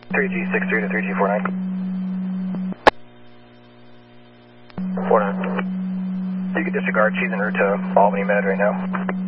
3G63 to 3G49. 49. You can disregard, she's en route to Albany Med right now.